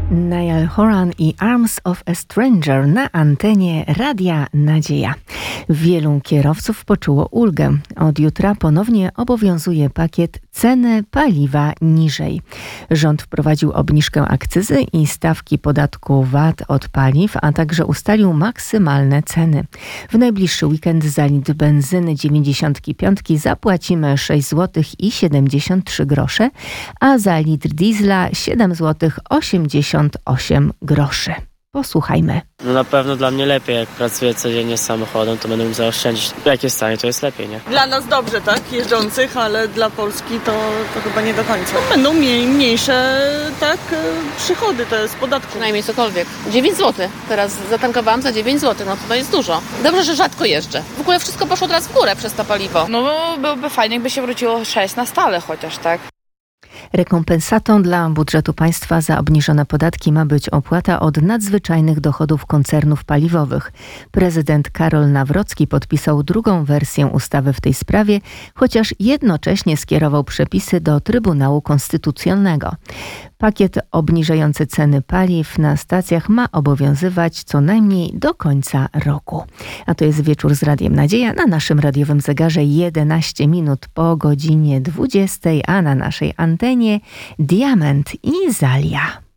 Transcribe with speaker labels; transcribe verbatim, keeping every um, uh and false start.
Speaker 1: Niall Horan i Arms of a Stranger na antenie Radia Nadzieja. Wielu kierowców poczuło ulgę. Od jutra ponownie obowiązuje pakiet ceny paliwa niżej. Rząd wprowadził obniżkę akcyzy i stawki podatku V A T od paliw, a także ustalił maksymalne ceny. W najbliższy weekend za litr benzyny dziewięćdziesiąt pięć zapłacimy sześć złotych i siedemdziesiąt trzy grosze, a za litr diesla siedem złotych osiemdziesiąt osiem groszy. Posłuchajmy.
Speaker 2: No na pewno dla mnie lepiej, jak pracuję codziennie z samochodem, to będę mógł zaoszczędzić. W jakiej stanie to jest lepiej, nie?
Speaker 3: Dla nas dobrze, tak? Jeżdżących, ale dla Polski to, to chyba nie do końca. Będą mniej, mniejsze, tak, przychody to z podatku.
Speaker 4: Przynajmniej cokolwiek. dziewięć złotych. Teraz zatankowałam za dziewięć złotych, no to jest dużo. Dobrze, że rzadko jeżdżę. W ogóle wszystko poszło teraz w górę przez to paliwo.
Speaker 5: No byłoby fajnie, jakby się wróciło sześć na stale chociaż, tak?
Speaker 1: Rekompensatą dla budżetu państwa za obniżone podatki ma być opłata od nadzwyczajnych dochodów koncernów paliwowych. Prezydent Karol Nawrocki podpisał drugą wersję ustawy w tej sprawie, chociaż jednocześnie skierował przepisy do Trybunału Konstytucyjnego. Pakiet obniżający ceny paliw na stacjach ma obowiązywać co najmniej do końca roku. A to jest Wieczór z Radiem Nadzieja na naszym radiowym zegarze jedenaście minut po godzinie dwudziestej, a na naszej antenie Diament i Zalia.